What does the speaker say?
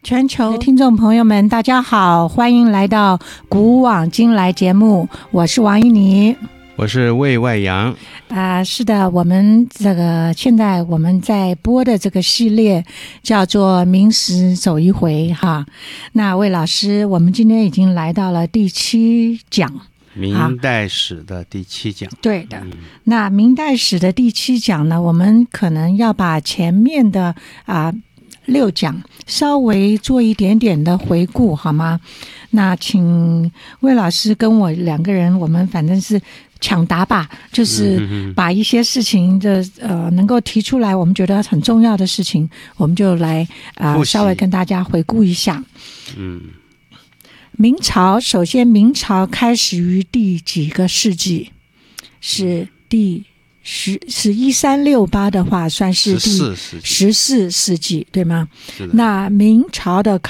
全球的听众朋友们，大家好，欢迎来到古往今来节目，我是王一妮， 我是魏外阳。 是的，我们现在我们在播的这个系列叫做明史走一回哈。那魏老师，我们今天已经来到了第7讲。 明代史的第7讲， 对的。那明代史的第7讲呢，我们可能要把前面的6讲稍微做一点点的回顾，好吗？那请魏老师跟我2个人，我们反正是抢答吧，就是把一些事情的能够提出来，我们觉得很重要的事情，我们就来稍微跟大家回顾一下。明朝，首先明朝开始于第几个世纪？是1368的话，算是第14世纪，对吗？那明朝的